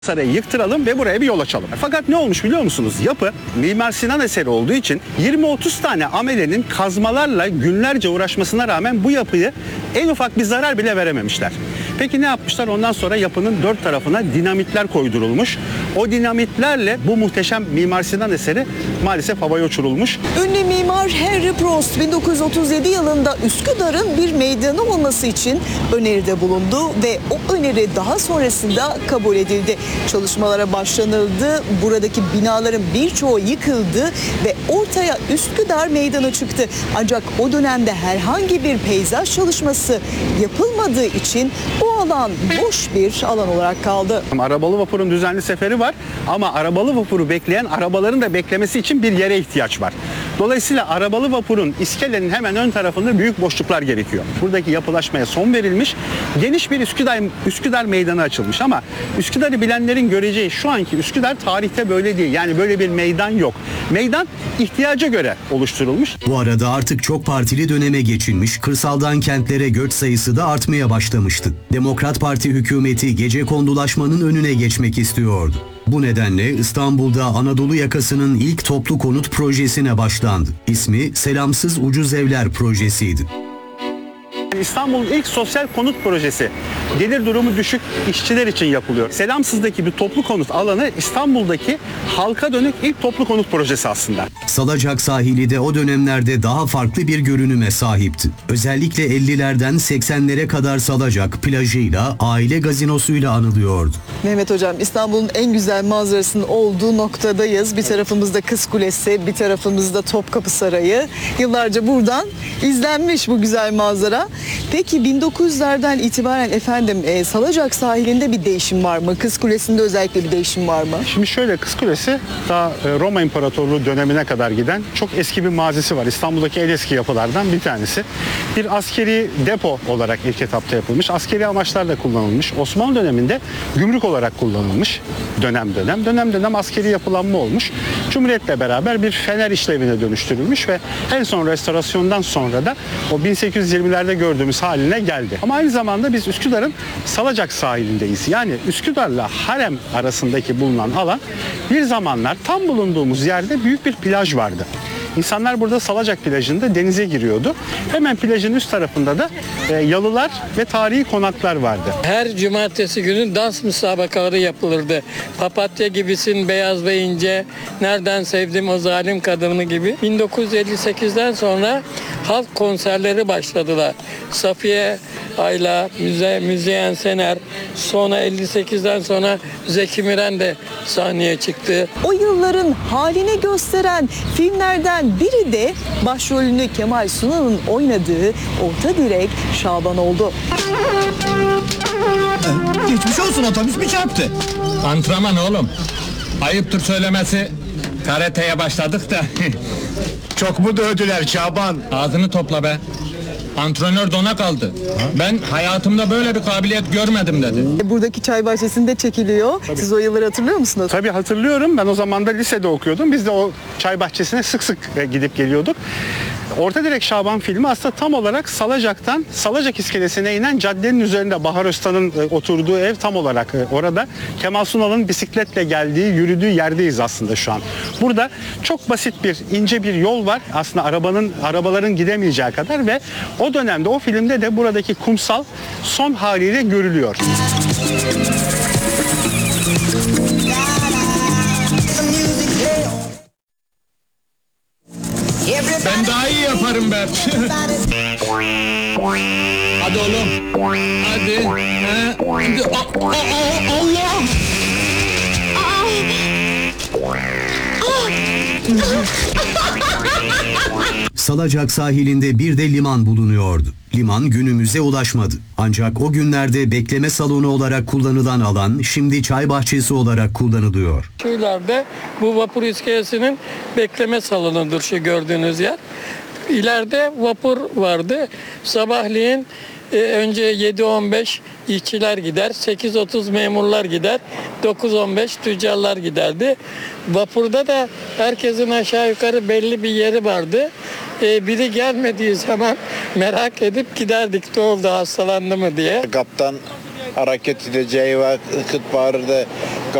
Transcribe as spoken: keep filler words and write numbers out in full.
Sarayı yıktıralım ve buraya bir yol açalım. Fakat ne olmuş biliyor musunuz? Yapı Mimar Sinan eseri olduğu için yirmi otuz tane amelenin kazmalarla günlerce uğraşmasına rağmen bu yapıyı en ufak bir zarar bile verememişler. Peki ne yapmışlar? Ondan sonra yapının dört tarafına dinamitler koydurulmuş. O dinamitlerle bu muhteşem Mimar Sinan eseri maalesef havaya uçurulmuş. Ünlü mimar Henry Prost bin dokuz yüz otuz yedi yılında Üsküdar'ın bir meydanı olması için öneride bulundu ve o öneri daha sonrasında kabul edildi. Çalışmalara başlanıldı, buradaki binaların birçoğu yıkıldı ve ortaya Üsküdar Meydanı çıktı. Ancak o dönemde herhangi bir peyzaj çalışması yapılmadığı için bu alan boş bir alan olarak kaldı. Arabalı vapurun düzenli seferi var ama arabalı vapuru bekleyen arabaların da beklemesi için bir yere ihtiyaç var. Dolayısıyla arabalı vapurun iskelenin hemen ön tarafında büyük boşluklar gerekiyor. Buradaki yapılaşmaya son verilmiş, geniş bir Üsküdar, Üsküdar Meydanı açılmış ama Üsküdar'ı bilenlerin göreceği şu anki Üsküdar tarihte böyle değil. Yani böyle bir meydan yok. Meydan ihtiyaca göre oluşturulmuş. Bu arada artık çok partili döneme geçilmiş, kırsaldan kentlere göç sayısı da artmaya başlamıştı. Demokrat Parti hükümeti gecekondulaşmanın önüne geçmek istiyordu. Bu nedenle İstanbul'da Anadolu yakasının ilk toplu konut projesine başlandı. İsmi Selamsız Ucuz Evler Projesi'ydi. İstanbul'un ilk sosyal konut projesi gelir durumu düşük işçiler için yapılıyor. Selamsız'daki bir toplu konut alanı İstanbul'daki halka dönük ilk toplu konut projesi aslında. Salacak sahili de o dönemlerde daha farklı bir görünüme sahipti. Özellikle ellilerden seksenlere kadar Salacak plajıyla, aile gazinosuyla anılıyordu. Mehmet Hocam, İstanbul'un en güzel manzarasının olduğu noktadayız. Bir tarafımızda Kız Kulesi, bir tarafımızda Topkapı Sarayı. Yıllarca buradan izlenmiş bu güzel manzara. Peki bin dokuz yüzlerden itibaren efendim e, Salacak sahilinde bir değişim var mı? Kız Kulesi'nde özellikle bir değişim var mı? Şimdi şöyle, Kız Kulesi daha e, Roma İmparatorluğu dönemine kadar giden çok eski bir mazisi var. İstanbul'daki en eski yapılardan bir tanesi. Bir askeri depo olarak ilk etapta yapılmış. Askeri amaçlarla kullanılmış. Osmanlı döneminde gümrük olarak kullanılmış. Dönem dönem. Dönem dönem askeri yapılanma olmuş. Cumhuriyetle beraber bir fener işlevine dönüştürülmüş ve en son restorasyondan sonra da o bin sekiz yüz yirmilerde gördüğümüz haline geldi. Ama aynı zamanda biz Üsküdar'ın Salacak sahilindeyiz. Yani Üsküdar'la Harem arasındaki bulunan alan bir zamanlar tam bulunduğumuz yerde büyük bir plaj vardı. İnsanlar burada Salacak plajında denize giriyordu. Hemen plajın üst tarafında da e, yalılar ve tarihi konaklar vardı. Her cumartesi günü dans müsabakaları yapılırdı. Papatya gibisin beyaz ve ince, nereden sevdim o zalim kadını gibi. bin dokuz yüz elli sekizden sonra halk konserleri başladılar. Safiye Ayla, Müze, Müzeyyen Sener, sonra elli sekizden sonra Zeki Müren de sahneye çıktı. O yılların halini gösteren filmlerden biri de başrolünü Kemal Sunal'ın oynadığı Orta Direk Şaban oldu. Geçmiş olsun, otobüs mü çarptı? Antrenman oğlum. Ayıptır söylemesi. Karateye başladık da. Çok mu dövdüler Şaban? Ağzını topla be. Antrenör dona kaldı. Ben hayatımda böyle bir kabiliyet görmedim dedi. Buradaki çay bahçesinde çekiliyor. Tabii. Siz o yılları hatırlıyor musunuz? Tabii hatırlıyorum. Ben o zaman da lisede okuyordum. Biz de o çay bahçesine sık sık gidip geliyorduk. Orta Direk Şaban filmi aslında tam olarak Salacak'tan Salacak iskelesine inen caddenin üzerinde Bahar Öztan'ın oturduğu ev tam olarak orada. Kemal Sunal'ın bisikletle geldiği, yürüdüğü yerdeyiz aslında şu an. Burada çok basit bir, ince bir yol var. Aslında arabanın arabaların gidemeyeceği kadar ve o dönemde, o filmde de buradaki kumsal son haliyle görülüyor. Ben daha iyi yaparım be. Hadi oğlum. Hadi. Ha? Hadi. A- a- a- Allah. Salacak sahilinde bir de liman bulunuyordu. Liman günümüze ulaşmadı. Ancak o günlerde bekleme salonu olarak kullanılan alan şimdi çay bahçesi olarak kullanılıyor. Şu ileride bu vapur iskelesinin bekleme salonudur şu gördüğünüz yer. İleride vapur vardı. Sabahleyin e, önce yedi on beş işçiler gider, sekiz otuz memurlar gider, dokuz on beş tüccarlar giderdi. Vapurda da herkesin aşağı yukarı belli bir yeri vardı. Ee, biri gelmediği zaman merak edip giderdik, ne oldu, hastalandı mı diye. Kaptan hareket edeceği vakit bağırdı.